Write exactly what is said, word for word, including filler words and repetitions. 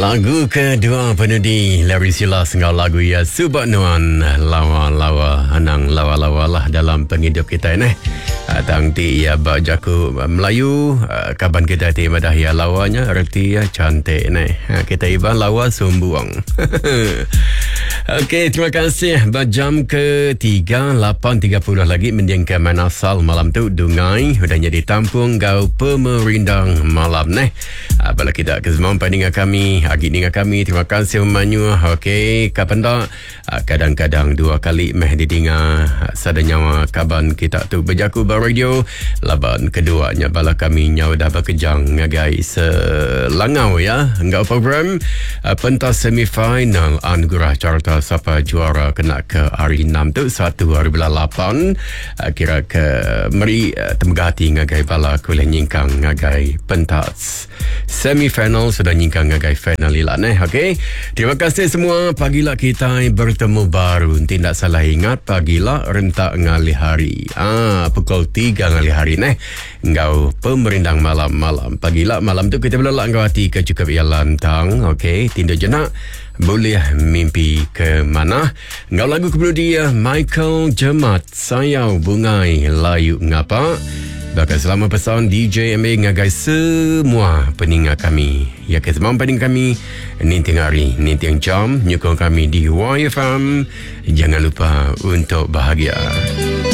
Lagu kedua penudi Larry Sila sengau lagu ya Subak Nuan lawa-lawa anang lawa-lawa lah dalam penghidup kita ni. Tang ti ya bak jaku Melayu kaban kita ti madah ya lawanya erti ya cantik ni. Kita iban lawa sumbuang. Okey, terima kasih. Jam ketiga lapan tiga puluh lagi mendiang ke Manasal malam tu Dungai udah jadi tampung gau pemerindang malam ni. Apabila kita kesemua dengan kami Agi dengan kami. Terima kasih Manyu. Okey, kapan tak kadang-kadang dua kali meh didengar sadanyawa kaban kita tu berjaku bar radio. Laban keduanya bala kami nyau dah berkejang ngagai selangau ya. Enggak program pentas semifinal anugerah carta siapa juara kena ke hari enam tu satu hari bulan lapan. Kira ke meri temegah hati ngagai bala kuliah nyingkang ngagai pentas semifinal sudah nyingkang ngagai final ilah eh. Okey, terima kasih semua. Pagilah kita bertemu baru. Tidak salah ingat pagilah rentak ngali hari ah pukul tiga ngali hari neh ngau pemerindang malam-malam. Pagilah malam tu kita belak ngau hati ke cukup ia lantang. Okey, tindak jenak boleh mimpi ke mana. Ngau lagu kemudian Michael Jemat Sayau Bungai Layu Ngapa. Bahkan selama pesan D J M A ngagai semua peningat kami. Ya ke semua peningat kami nintiang hari, nintiang jam nyokong kami di Y F M. Jangan lupa untuk bahagia.